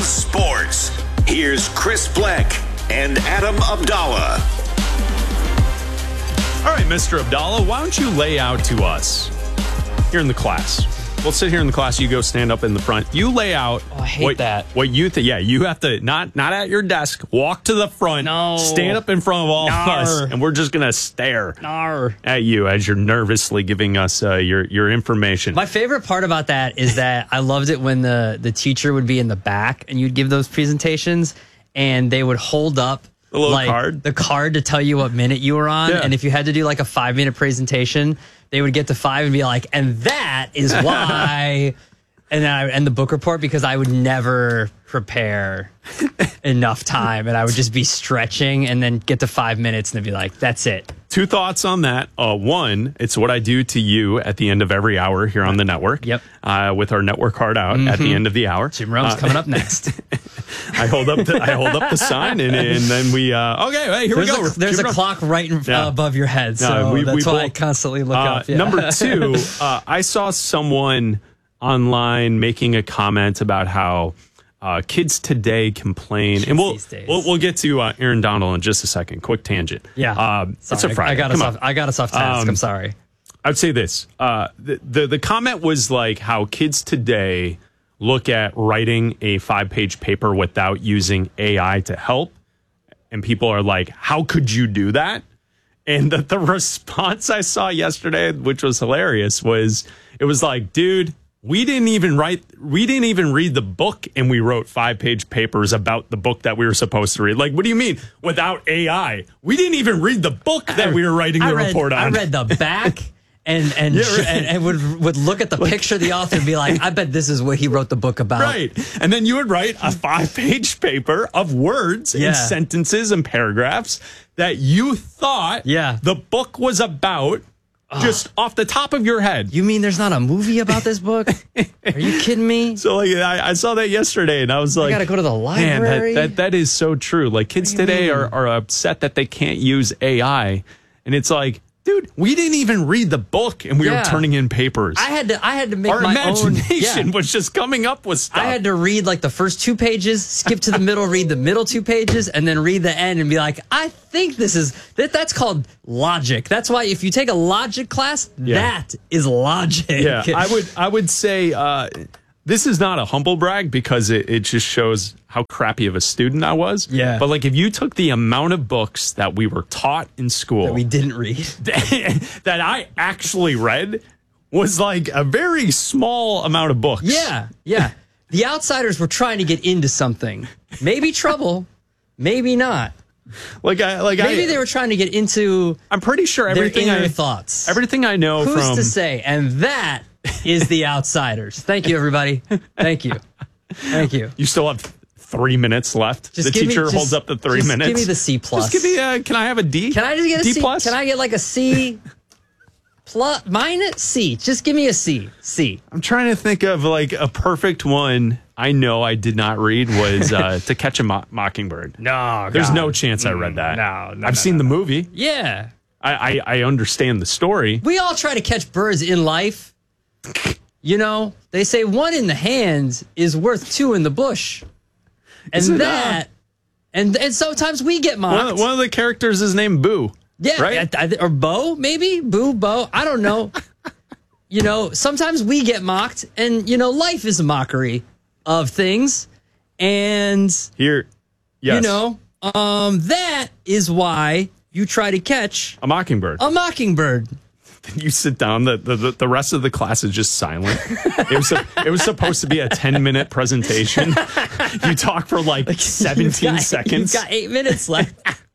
sports. Here's Chris Bleck and Adam Abdallah. All right, Mr. Abdallah, why don't you lay out to us here in the class? We'll sit here in the class. You go stand up in the front. You lay out. Oh, I hate that. What you think? Yeah, you have to not at your desk. Walk to the front. No. Stand up in front of all of us, and we're just gonna stare at you as you're nervously giving us your information. My favorite part about that is that I loved it when the teacher would be in the back and you'd give those presentations, and they would hold up the little the card to tell you what minute you were on, and if you had to do like a 5-minute presentation, they would get to 5 and be like, and that is why. And then I end the book report because I would never prepare enough time, and I would just be stretching and then get to 5 minutes and then be like, that's it. 2 thoughts on that. One, it's what I do to you at the end of every hour here on the network. Yep. With our network card out at the end of the hour. Jim Rome's coming up next. I hold up the sign and then we okay, here we go. There's a clock right above your head, so that's why I constantly look up. Yeah. Number 2, I saw someone online making a comment about how kids today complain, and we'll get to Aaron Donald in just a second. Quick tangent. Yeah, it's a Friday. I got us off task. I'm sorry. I'd say this: the comment was like how kids today look at writing a 5-page paper without using AI to help, and people are like, "How could you do that?" And the response I saw yesterday, which was hilarious, was it was like, dude, we didn't even read the book, and we wrote 5-page papers about the book that we were supposed to read. Like, what do you mean without AI? We didn't even read the book that we were writing the report on. I read the back and would look at the picture of the author and be like, I bet this is what he wrote the book about. Right. And then you would write a 5-page paper of words and sentences and paragraphs that you thought the book was about. Just off the top of your head. You mean there's not a movie about this book? Are you kidding me? So like, I saw that yesterday, and I was like, I gotta go to the library. Man, that is so true. Like, kids today are upset that they can't use AI, and it's like, dude, we didn't even read the book, and we were turning in papers. I had to make our my imagination was just coming up with stuff. I had to read like the first 2 pages, skip to the middle, read the middle 2 pages, and then read the end and be like, I think that's called logic. That's why if you take a logic class, that is logic. Yeah, I would say this is not a humble brag because it just shows how crappy of a student I was. Yeah. But like, if you took the amount of books that we were taught in school that we didn't read, that I actually read was like a very small amount of books. Yeah. Yeah. The outsiders were trying to get into something. Maybe trouble, maybe not. Maybe they were trying to get into. I'm pretty sure everything their inner thoughts. Everything I know Who's from to say, and that is the outsiders. Thank you, everybody. Thank you. Thank you. You still have 3 minutes left. The teacher holds up the 3 minutes. Give me the C+. Just give me. Can I have a D? Can I just get a D C? plus? Can I get like a C plus minus C? Just give me a C. C. I'm trying to think of like a perfect one. I know I did not read was To Catch a Mockingbird. No, there's no chance I read that. No, I've seen the movie. Yeah, I understand the story. We all try to catch birds in life. You know, they say 1 in the hand is worth 2 in the bush, and and sometimes we get mocked. One of the characters is named Boo. Yeah, right? Or Bo, maybe Bo. I don't know. You know, sometimes we get mocked, and you know, life is a mockery of things, and here, you know, that is why you try to catch a mockingbird. A mockingbird. You sit down. The rest of the class is just silent. It was supposed to be a 10-minute presentation. You talk for like 17 seconds. You've got 8 minutes left.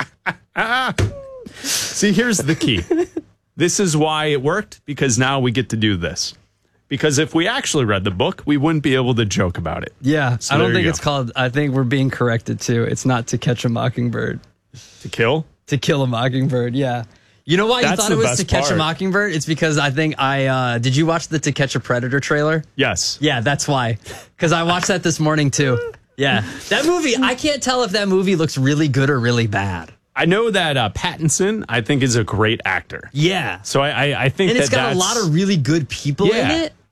See, here's the key. This is why it worked, because now we get to do this. Because if we actually read the book, we wouldn't be able to joke about it. Yeah, so I don't think it's called. I think we're being corrected too. It's not To Catch a Mockingbird. To kill? To Kill a Mockingbird. Yeah. You know why you thought it was To Catch a Mockingbird? It's because I think did you watch the To Catch a Predator trailer? Yes. Yeah, that's why. Because I watched that this morning too. Yeah, that movie. I can't tell if that movie looks really good or really bad. I know that Pattinson, I think, is a great actor. Yeah. So I think and it's got a lot of really good people in it.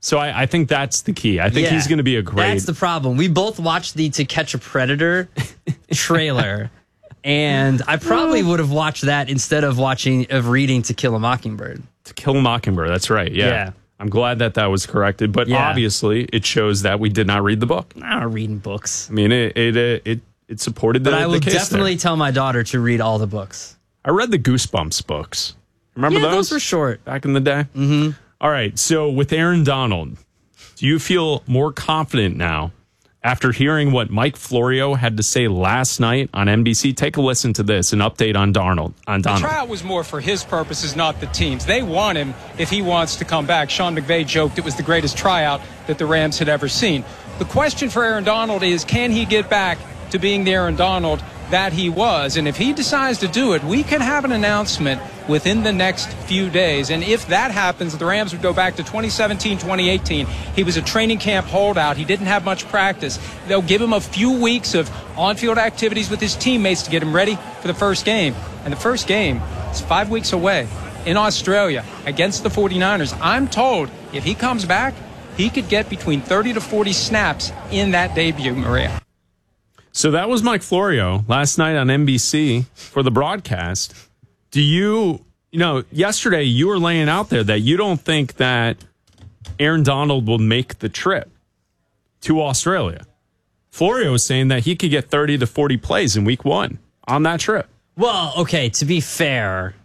So I think that's the key. I think he's going to be a great... That's the problem. We both watched the To Catch a Predator trailer, and I probably would have watched that instead of reading To Kill a Mockingbird. To Kill a Mockingbird, that's right. Yeah. I'm glad that was corrected, but obviously it shows that we did not read the book. I'm not reading books. I mean, it supported the case. But I will definitely there. tell my daughter to read all the books. I read the Goosebumps books. Remember those? Those were short. Back in the day? Mm-hmm. All right, so with Aaron Donald, do you feel more confident now after hearing what Mike Florio had to say last night on NBC? Take a listen to this, an update on Donald. The tryout was more for his purposes, not the team's. They want him if he wants to come back. Sean McVay joked it was the greatest tryout that the Rams had ever seen. The question for Aaron Donald is, can he get back to being the Aaron Donald that he was? And if he decides to do it, we could have an announcement within the next few days. And if that happens, the Rams would go back to 2017, 2018. He was a training camp holdout. He didn't have much practice. They'll give him a few weeks of on-field activities with his teammates to get him ready for the first game. And the first game is 5 weeks away in Australia against the 49ers. I'm told if he comes back, he could get between 30 to 40 snaps in that debut, Maria. So that was Mike Florio last night on NBC for the broadcast. Do you yesterday you were laying out there that you don't think that Aaron Donald will make the trip to Australia. Florio was saying that he could get 30 to 40 plays in week 1 on that trip. Well, okay, to be fair,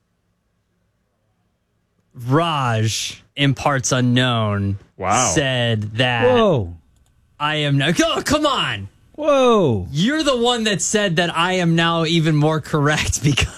Raj, in parts unknown, said that I am now... Oh, come on! Whoa. You're the one that said that I am now even more correct because...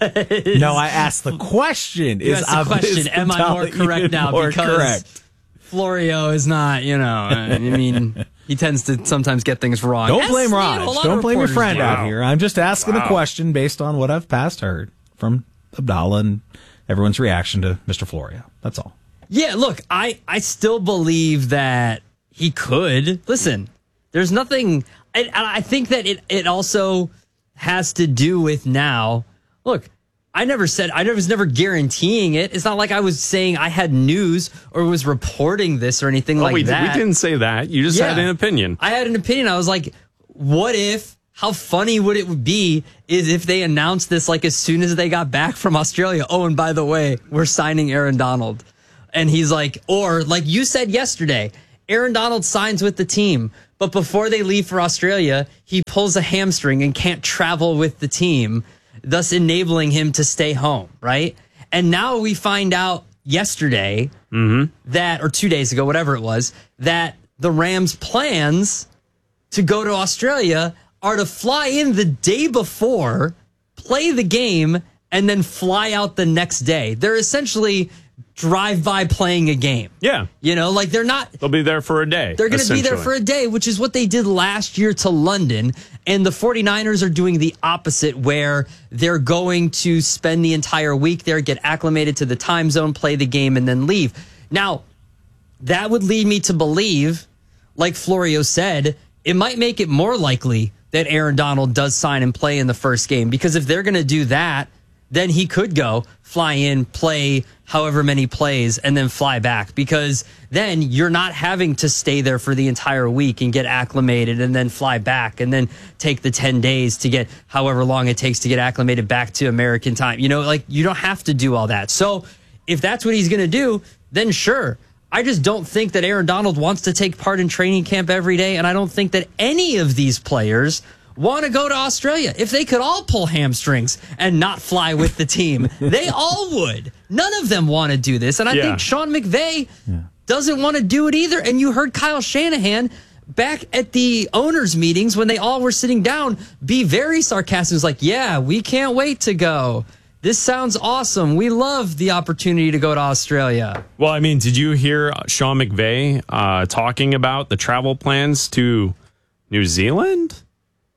No, I asked the question. You asked the question, am I more correct now? Because Florio is not, I mean, he tends to sometimes get things wrong. Don't blame Raj. Don't blame your friend out here. I'm just asking a question based on what I've past heard from Abdallah and everyone's reaction to Mr. Florio. That's all. Yeah, look, I still believe that he could. Listen, there's nothing... I think that it also has to do with now. Look, I was never guaranteeing it. It's not like I was saying I had news or was reporting this or anything that. We didn't say that. You just had an opinion. I had an opinion. I was like, what if, how funny would it be is if they announced this like as soon as they got back from Australia? Oh, and by the way, we're signing Aaron Donald. And he's like, or like you said yesterday, Aaron Donald signs with the team. But before they leave for Australia, he pulls a hamstring and can't travel with the team, thus enabling him to stay home, right? And now we find out yesterday that, or 2 days ago, whatever it was, that the Rams' plans to go to Australia are to fly in the day before, play the game, and then fly out the next day. They're essentially drive-by playing a game. Yeah. Like they're not... They'll be there for a day. They're going to be there for a day, which is what they did last year to London. And the 49ers are doing the opposite, where they're going to spend the entire week there, get acclimated to the time zone, play the game, and then leave. Now, that would lead me to believe, like Florio said, it might make it more likely that Aaron Donald does sign and play in the first game. Because if they're going to do that, then he could go fly in, play however many plays, and then fly back. Because then you're not having to stay there for the entire week and get acclimated and then fly back and then take the 10 days to get however long it takes to get acclimated back to American time. You don't have to do all that. So if that's what he's going to do, then sure. I just don't think that Aaron Donald wants to take part in training camp every day, and I don't think that any of these players want to go to Australia. If they could all pull hamstrings and not fly with the team, they all would. None of them want to do this. And I think Sean McVay doesn't want to do it either. And you heard Kyle Shanahan back at the owners' meetings when they all were sitting down be very sarcastic. It was like, yeah, we can't wait to go. This sounds awesome. We love the opportunity to go to Australia. Well, I mean, did you hear Sean McVay talking about the travel plans to New Zealand?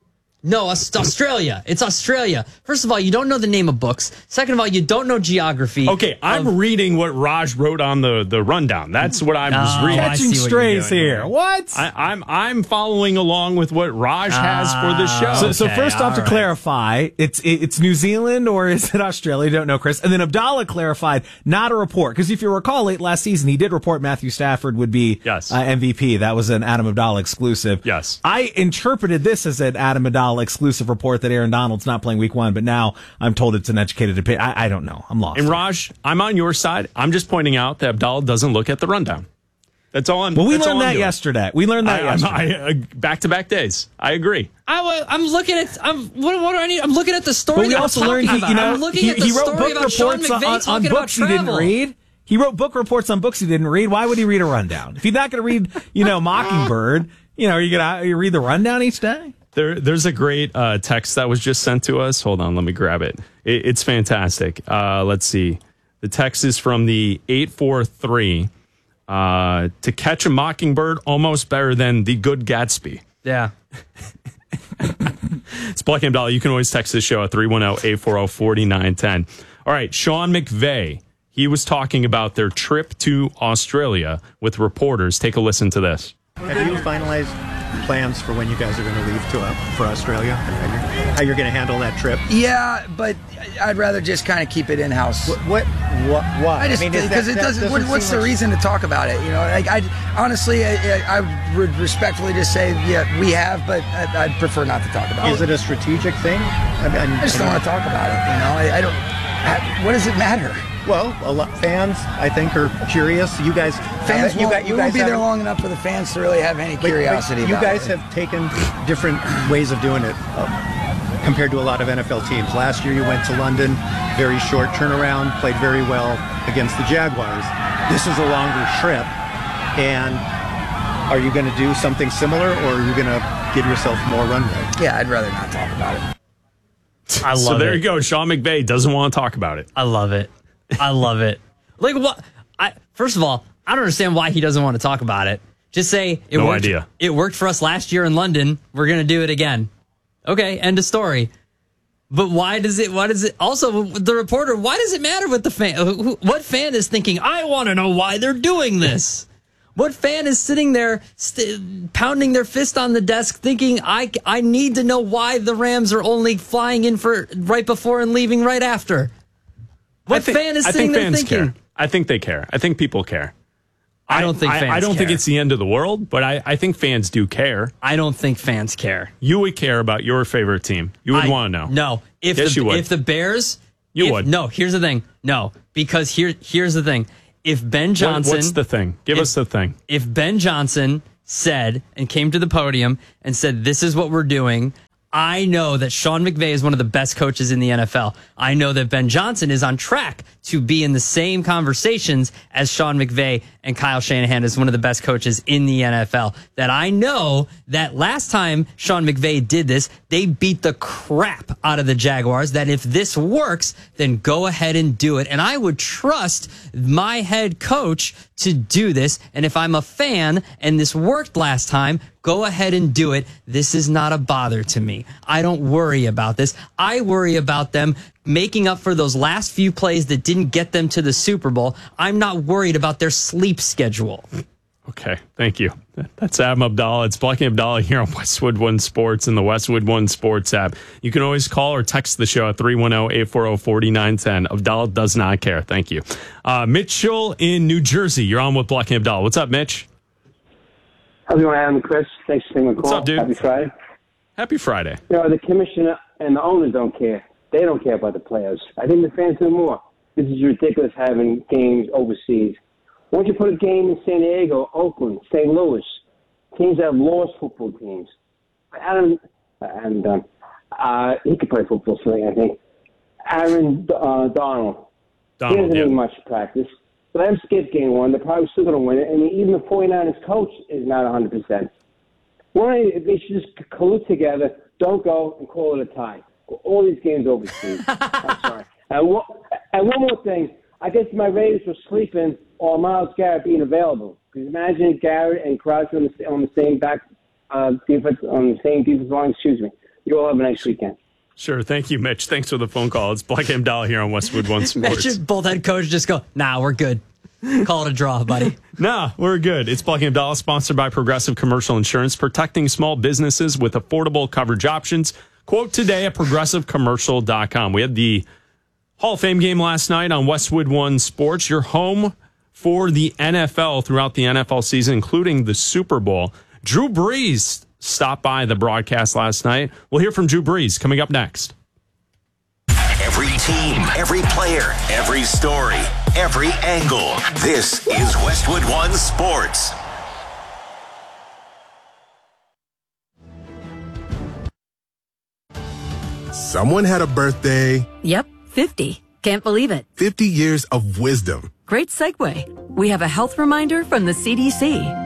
No, Australia. It's Australia. First of all, you don't know the name of books. Second of all, you don't know geography. Okay, I'm reading what Raj wrote on the rundown. That's what I was reading. Catching strays here. What? I'm following along with what Raj has for the show. So first off, to clarify, it's New Zealand or is it Australia? Don't know, Chris. And then Abdallah clarified, not a report. Because if you recall, late last season, he did report Matthew Stafford would be MVP. That was an Adam Abdallah exclusive. Yes. I interpreted this as an Adam Abdallah exclusive report that Aaron Donald's not playing week 1, but now I'm told it's an educated opinion. I don't know. I'm lost. And Raj, I'm on your side. I'm just pointing out that Abdallah doesn't look at the rundown. That's all I'm Well, we learned that yesterday. We learned that yesterday. Back-to-back days. I agree. I'm looking at. What do I need? I'm looking at the story. But we also learned I'm looking at the story about Sean McVay on books he didn't read. He wrote book reports on books he didn't read. Why would he read a rundown? If he's not going to read, Mockingbird, are you going to read the rundown each day? There's a great text that was just sent to us. Hold on, let me grab it. It's fantastic. Let's see. The text is from the 843. To Catch a Mockingbird, almost better than The Good Gatsby. Yeah. It's Black and Abdallah. You can always text this show at 310-840-4910. All right, Sean McVay. He was talking about their trip to Australia with reporters. Take a listen to this. Have you finalized plans for when you guys are going to leave for Australia? How you're going to handle that trip? Yeah, but I'd rather just kind of keep it in-house. Why? I just because it doesn't. What's the reason to talk about it? I honestly, I would respectfully just say, yeah, we have, but I'd prefer not to talk about it. Is it a strategic thing? I just don't want to talk about it. I don't. What does it matter? Well, a lot fans, I think, are curious. You guys, fans, you won't be there long enough for the fans to really have any curiosity. You guys have taken different ways of doing it compared to a lot of NFL teams. Last year, you went to London, very short turnaround, played very well against the Jaguars. This is a longer trip, and are you going to do something similar, or are you going to give yourself more runway? Yeah, I'd rather not talk about it. I love it. So there you go. Sean McVay doesn't want to talk about it. I love it. I love it. Like what? First of all, I don't understand why he doesn't want to talk about it. Just say it no worked. Idea. It worked for us last year in London. We're going to do it again. Okay, end of story. But why does it? Also, the reporter. Why does it matter what the fan? What fan is thinking? I want to know why they're doing this. What fan is sitting there pounding their fist on the desk thinking, I need to know why the Rams are only flying in for right before and leaving right after? What fan is sitting there thinking? Care. I think they care. I think people care. I don't think fans care. I don't think it's the end of the world, but I think fans do care. I don't think fans care. You would care about your favorite team. You would want to know. No. If the Bears... You would. No, here's the thing. No, because here's the thing. If Ben Johnson... What's the thing? Give us the thing. If Ben Johnson said and came to the podium and said, this is what we're doing... I know that Sean McVay is one of the best coaches in the NFL. I know that Ben Johnson is on track to be in the same conversations as Sean McVay and Kyle Shanahan as one of the best coaches in the NFL. That I know that last time Sean McVay did this, they beat the crap out of the Jaguars. That if this works, then go ahead and do it. And I would trust my head coach to do this. And if I'm a fan and this worked last time, go ahead and do it. This is not a bother to me. I don't worry about this. I worry about them making up for those last few plays that didn't get them to the Super Bowl. I'm not worried about their sleep schedule. Okay, thank you. That's Adam Abdallah. It's Black and Abdallah here on Westwood One Sports and the Westwood One Sports app. You can always call or text the show at 310-840-4910. Abdallah does not care. Thank you. Mitchell in New Jersey. You're on with Black and Abdallah. What's up, Mitch? How's it going, Adam and Chris? Thanks for taking my call. What's up, dude? Happy Friday. Happy Friday. The commissioner and the owners don't care. They don't care about the players. I think the fans do more. This is ridiculous having games overseas. Why don't you put a game in San Diego, Oakland, St. Louis, teams that have lost football teams? Adam, he could play football for I think. Aaron Donald. He doesn't need much practice. Let him skip game one. They're probably still going to win it. And even the 49ers coach is not 100%. They should just collude together, don't go, and call it a tie. All these games overseas. I'm sorry. And one more thing. I guess my Raiders were sleeping on Myles Garrett being available. Because imagine Garrett and Crouch on the same defense line. You all have a nice weekend. Sure. Thank you, Mitch. Thanks for the phone call. It's Black and Abdallah here on Westwood One Sports. Mitch, both head coaches just go, nah, we're good. Call it a draw, buddy. Nah, we're good. It's Black and Abdallah, sponsored by Progressive Commercial Insurance, protecting small businesses with affordable coverage options. Quote today at progressivecommercial.com. We had the Hall of Fame game last night on Westwood One Sports. Your home for the NFL throughout the NFL season, including the Super Bowl. Drew Brees stopped by the broadcast last night. We'll hear from Drew Brees coming up next. Every team, every player, every story, every angle. This is Westwood One Sports. Someone had a birthday. Yep, 50. Can't believe it. 50 years of wisdom. Great segue. We have a health reminder from the CDC.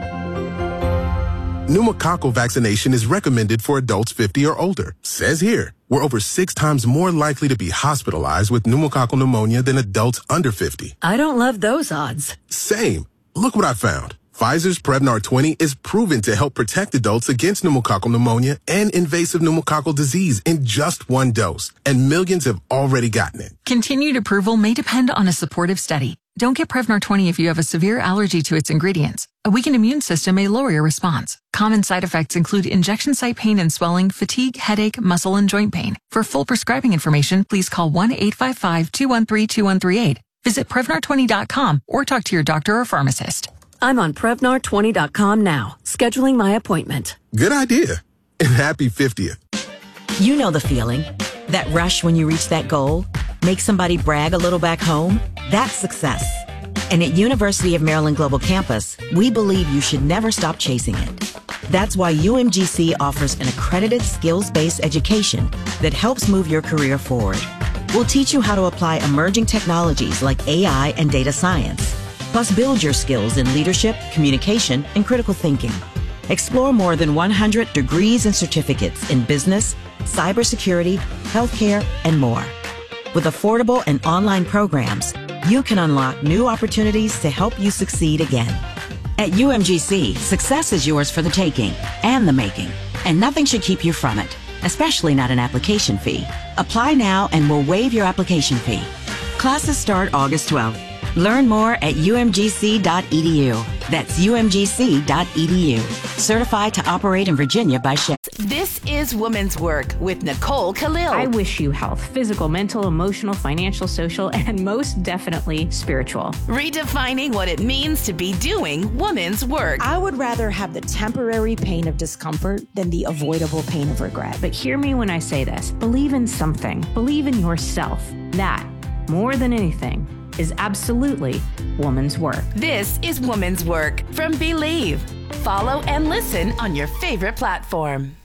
Pneumococcal vaccination is recommended for adults 50 or older. Says here, we're over 6 times more likely to be hospitalized with pneumococcal pneumonia than adults under 50. I don't love those odds. Same. Look what I found. Pfizer's Prevnar 20 is proven to help protect adults against pneumococcal pneumonia and invasive pneumococcal disease in just 1 dose. And millions have already gotten it. Continued approval may depend on a supportive study. Don't get Prevnar 20 if you have a severe allergy to its ingredients. A weakened immune system may lower your response. Common side effects include injection site pain and swelling, fatigue, headache, muscle, and joint pain. For full prescribing information, please call 1-855-213-2138. Visit Prevnar20.com or talk to your doctor or pharmacist. I'm on Prevnar20.com now, scheduling my appointment. Good idea. And happy 50th. You know the feeling. That rush when you reach that goal. Make somebody brag a little back home. That's success. And at University of Maryland Global Campus, we believe you should never stop chasing it. That's why UMGC offers an accredited skills-based education that helps move your career forward. We'll teach you how to apply emerging technologies like AI and data science. Plus, build your skills in leadership, communication, and critical thinking. Explore more than 100 degrees and certificates in business, cybersecurity, healthcare, and more. With affordable and online programs, you can unlock new opportunities to help you succeed again. At UMGC, success is yours for the taking and the making, and nothing should keep you from it, especially not an application fee. Apply now and we'll waive your application fee. Classes start August 12th. Learn more at umgc.edu. That's umgc.edu. Certified to operate in Virginia by SHIP. This is Women's Work with Nicole Khalil. I wish you health, physical, mental, emotional, financial, social, and most definitely spiritual. Redefining what it means to be doing women's work. I would rather have the temporary pain of discomfort than the avoidable pain of regret. But hear me when I say this. Believe in something. Believe in yourself. That, more than anything, is absolutely woman's work. This is Woman's Work from Believe. Follow and listen on your favorite platform.